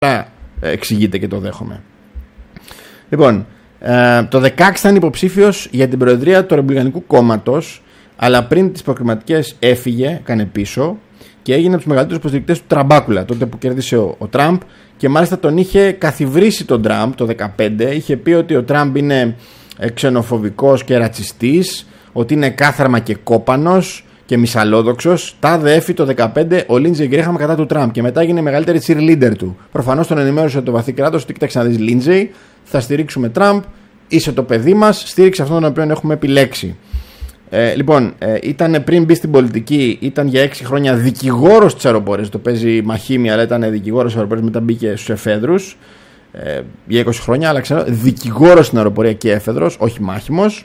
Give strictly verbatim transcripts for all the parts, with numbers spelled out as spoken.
εξηγείται και το δέχομαι. Λοιπόν, ε, το δεκαέξι ήταν υποψήφιος για την προεδρία του Ρεπουμπλικανικού Κόμματος, αλλά πριν τις προκριματικές έφυγε, κάνε πίσω και έγινε από τους μεγαλύτερους υποστηρικτές του Τραμπάκουλα, τότε που κέρδισε ο, ο Τραμπ, και μάλιστα τον είχε καθιβρίσει τον Τραμπ το δύο χιλιάδες δεκαπέντε. Είχε πει ότι ο Τραμπ είναι ξενοφοβικός και ρατσιστής, ότι είναι κάθαρμα και κόπανος και μυσαλλόδοξος. Τάδε έφη το δύο χιλιάδες δεκαπέντε ο Λίντζεϊ Γκρέχαμ κατά του Τραμπ και μετά έγινε η μεγαλύτερη cheerleader του. Προφανώς τον ενημέρωσε το βαθύ κράτος ότι κοίταξε να δεις, Λίντζεϊ, θα στηρίξουμε Τραμπ, είσαι το παιδί μας, στήριξε αυτόν τον οποίο έχουμε επιλέξει. Ε, λοιπόν, ε, ήταν πριν μπει στην πολιτική, ήταν για έξι χρόνια δικηγόρος της αεροπορίας. Το παίζει μαχήμη, αλλά ήταν δικηγόρος της αεροπορίας, μετά μπήκε στους εφέδρους ε, για είκοσι χρόνια. Αλλά ξέρω, δικηγόρος στην αεροπορία και έφεδρος, όχι μάχημος.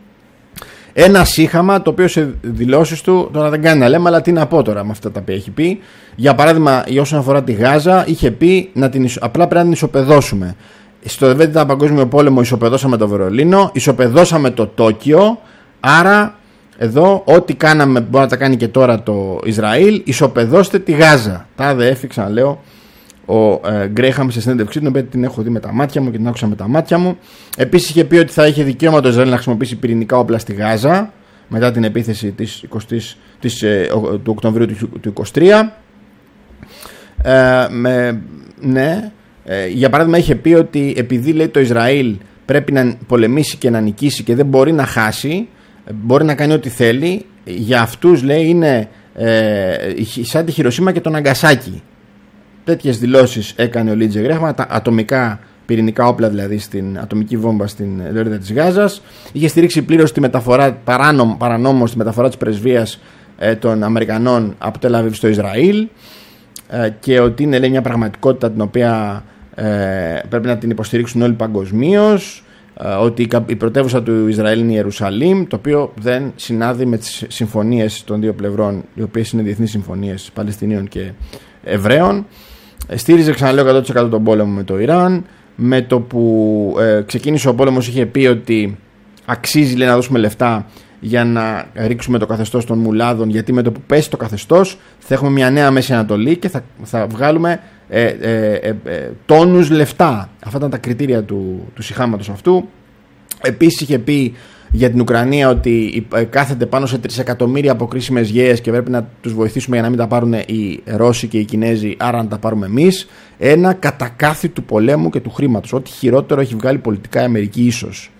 Ένα σύγχαμα το οποίο σε δηλώσεις του τώρα δεν κάνει να λέμε, αλλά τι να πω τώρα με αυτά τα οποία έχει πει. Για παράδειγμα, όσον αφορά τη Γάζα, είχε πει να την, απλά πρέπει να την ισοπεδώσουμε. Στο Δεύτερο Παγκόσμιο Πόλεμο ισοπεδώσαμε το Βερολίνο, ισοπεδώσαμε το Τόκιο. Άρα, εδώ, ό,τι κάναμε μπορεί να τα κάνει και τώρα το Ισραήλ. Ισοπεδώστε τη Γάζα. Τα δε έφυξα, λέω, ο ε, Γκρέχαμ σε συνέντευξή του, την οποία την έχω δει με τα μάτια μου και την άκουσα με τα μάτια μου. Επίσης, είχε πει ότι θα είχε δικαίωμα το Ισραήλ να χρησιμοποιήσει πυρηνικά όπλα στη Γάζα μετά την επίθεση της εικοστής, της, ε, του Οκτωβρίου του, του είκοσι τρία. Ε, με, ναι, ε, για παράδειγμα, είχε πει ότι επειδή, λέει, το Ισραήλ πρέπει να πολεμήσει και να νικήσει και δεν μπορεί να χάσει, μπορεί να κάνει ό,τι θέλει. Για αυτούς, λέει, είναι ε, σαν τη Χιροσίμα και το Ναγκασάκι. Τέτοιες δηλώσεις έκανε ο Λίντζεϊ Γκρέχαμ, τα ατομικά πυρηνικά όπλα, δηλαδή στην ατομική βόμβα στην λωρίδα της Γάζας. Είχε στηρίξει πλήρως τη μεταφορά, παράνομο, παρανόμως τη μεταφορά της πρεσβείας ε, των Αμερικανών από Τελ Αβίβ στο Ισραήλ ε, και ότι είναι, λέει, μια πραγματικότητα την οποία ε, πρέπει να την υποστηρίξουν όλοι παγκοσμίως. Ότι η πρωτεύουσα του Ισραήλ είναι η Ιερουσαλήμ, το οποίο δεν συνάδει με τις συμφωνίες των δύο πλευρών, οι οποίες είναι διεθνείς συμφωνίες Παλαιστινίων και Εβραίων. Στήριζε, ξαναλέω, εκατό τοις εκατό τον πόλεμο με το Ιράν. Με το που ε, ξεκίνησε ο πόλεμος, είχε πει ότι αξίζει, λέει, να δώσουμε λεφτά για να ρίξουμε το καθεστώς των μουλάδων, γιατί με το που πέσει το καθεστώς θα έχουμε μια νέα Μέση Ανατολή και θα, θα βγάλουμε ε, ε, ε, ε, τόνους λεφτά. Αυτά ήταν τα κριτήρια του, του σιχάματος αυτού. Επίσης είχε πει για την Ουκρανία ότι ε, κάθεται πάνω σε τρισεκατομμύρια αποκρίσιμες γέες και πρέπει να τους βοηθήσουμε για να μην τα πάρουν οι Ρώσοι και οι Κινέζοι, άρα να τα πάρουμε εμείς. Ένα κατακάθι του πολέμου και του χρήματος. Ό,τι χειρότερο έχει βγάλει πολιτικά η Αμερική, ίσως.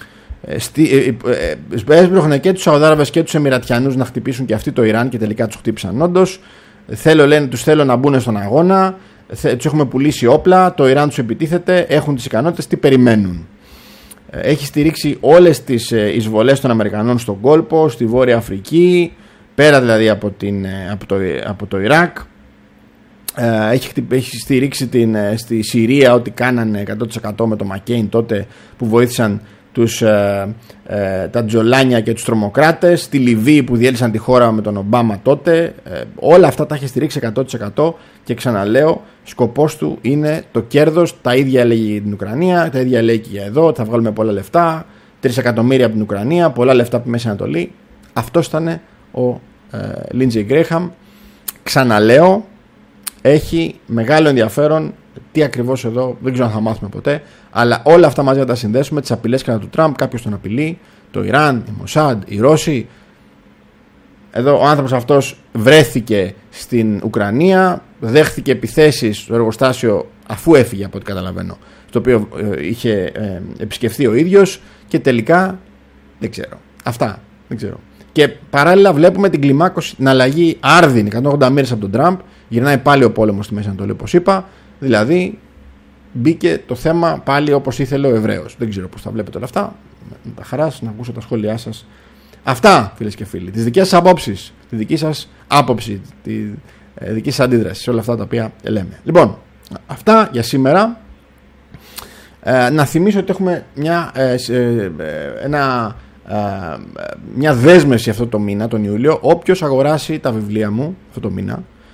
Έσπρωχνε και τους Σαουδάραβες και τους Εμιρατιανούς να χτυπήσουν και αυτοί το Ιράν και τελικά τους χτύπησαν όντως. Θέλω, λένε, τους θέλω να μπουν στον αγώνα, τους έχουμε πουλήσει όπλα, το Ιράν τους επιτίθεται, έχουν τις ικανότητες, τι περιμένουν. Έχει στηρίξει όλες τις εισβολές των Αμερικανών στον κόλπο, στη Βόρεια Αφρική, πέρα δηλαδή από, την, από, το, από το Ιράκ. Έχει, έχει στηρίξει την, στη Συρία ό,τι κάνανε εκατό τοις εκατό με το Μακέιν τότε που βοήθησαν τους, ε, ε, τα τζολάνια και τους τρομοκράτες, στη Λιβύη που διέλυσαν τη χώρα με τον Ομπάμα τότε. Ε, όλα αυτά τα έχει στηρίξει εκατό τοις εκατό και ξαναλέω, σκοπός του είναι το κέρδος. Τα ίδια έλεγε για την Ουκρανία, τα ίδια λέει και για εδώ. Θα βγάλουμε πολλά λεφτά, τρία εκατομμύρια από την Ουκρανία, πολλά λεφτά από τη Μέση Ανατολή. Αυτός ήταν ο ε, Λίντζεϊ Γκρέχαμ. Ξαναλέω, έχει μεγάλο ενδιαφέρον. Τι ακριβώς εδώ δεν ξέρω αν θα μάθουμε ποτέ, αλλά όλα αυτά μαζί να τα συνδέσουμε, τις απειλές κατά του Τραμπ, κάποιος τον απειλεί, το Ιράν, η Μοσάντ, οι Ρώσοι. Εδώ ο άνθρωπος αυτός βρέθηκε στην Ουκρανία, δέχθηκε επιθέσεις στο εργοστάσιο αφού έφυγε από ό,τι καταλαβαίνω, στο οποίο ε, είχε ε, επισκεφθεί ο ίδιος και τελικά δεν ξέρω. Αυτά δεν ξέρω. Και παράλληλα βλέπουμε την κλιμάκωση, την αλλαγή άρδινη εκατόν ογδόντα μέρες από τον Τραμπ, γυρνάει πάλι ο πόλεμος στη Μέση Ανατολή, όπως είπα. Δηλαδή μπήκε το θέμα πάλι όπως ήθελε ο Εβραίος. Δεν ξέρω πώς τα βλέπετε όλα αυτά. Με τα χαράς να ακούσω τα σχόλιά σας. Αυτά, φίλες και φίλοι. Τις δικές σας απόψεις, τη δική σας άποψη, τη ε, δική σας αντίδραση σε όλα αυτά τα οποία λέμε. Λοιπόν, αυτά για σήμερα. Ε, να θυμίσω ότι έχουμε μια, ε, ε, ένα, ε, μια δέσμευση αυτό το μήνα, τον Ιούλιο. Όποιος αγοράσει τα βιβλία μου αυτό το μήνα,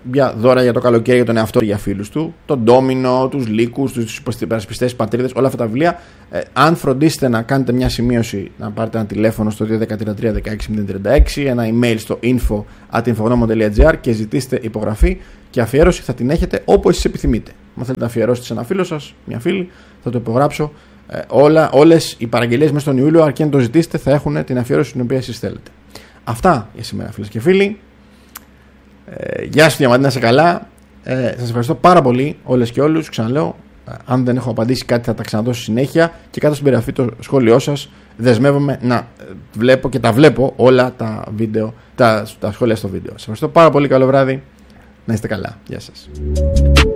για δώρα για το καλοκαίρι για τον εαυτό, για φίλους του. Τον Ντόμινο, τους Λύκους, τους υπερασπιστές πατρίδες, όλα αυτά τα βιβλία. Ε, αν φροντίσετε να κάνετε μια σημείωση, να πάρετε ένα τηλέφωνο στο δύο ένα τρία τρία ένα έξι μηδέν τρία έξι, ένα email στο info at infognomon τελεία gr και ζητήστε υπογραφή και αφιέρωση, θα την έχετε όπως εσείς επιθυμείτε. Αν θέλετε να αφιερώσετε σε ένα φίλο σας, μια φίλη, θα το υπογράψω. Ε, όλα, όλες οι παραγγελίες μέσα στον Ιούλιο, αρκεί να το ζητήσετε, θα έχουν την αφιέρωση την οποία εσείς θέλετε. Αυτά για σήμερα, φίλες και φίλοι. Ε, γεια σου Διαμαντή, να είσαι καλά. Ε, σας ευχαριστώ πάρα πολύ όλες και όλους. Ξαναλέω, ε, αν δεν έχω απαντήσει κάτι θα τα ξαναδώσω συνέχεια και κάτω στην περιγραφή το σχόλιο σας δεσμεύομαι να ε, βλέπω και τα βλέπω όλα τα, βίντεο, τα, τα σχόλια στο βίντεο. Σας ευχαριστώ πάρα πολύ, καλό βράδυ, να είστε καλά. Γεια σας.